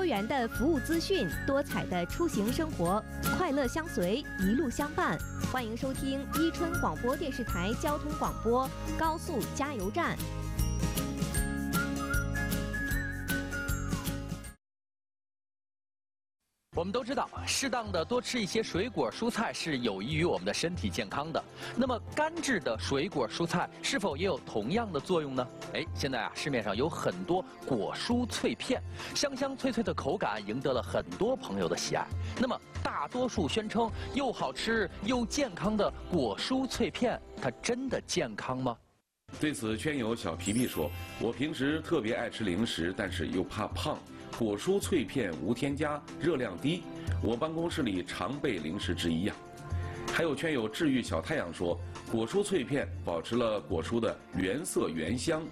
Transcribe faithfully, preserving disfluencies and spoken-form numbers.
元的服务资讯，多彩的出行生活，快乐相随，一路相伴。欢迎收听伊春广播电视台交通广播高速加油站。 我们都知道，适当的多吃一些水果蔬菜是有益于我们的身体健康的。那么，干制的水果蔬菜是否也有同样的作用呢？哎，现在啊，市面上有很多果蔬脆片，香香脆脆的口感赢得了很多朋友的喜爱。那么，大多数宣称又好吃又健康的果蔬脆片，它真的健康吗？ 对此，圈友小皮皮说：“我平时特别爱吃零食，但是又怕胖。果蔬脆片无添加，热量低，我办公室里常备零食之一呀。”还有圈友治愈小太阳说：“果蔬脆片保持了果蔬的原色原香，